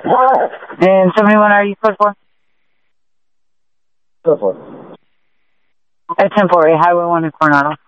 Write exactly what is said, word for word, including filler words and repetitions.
And seventy-one, are you code for? Code for. At ten forty, Highway one in Coronado.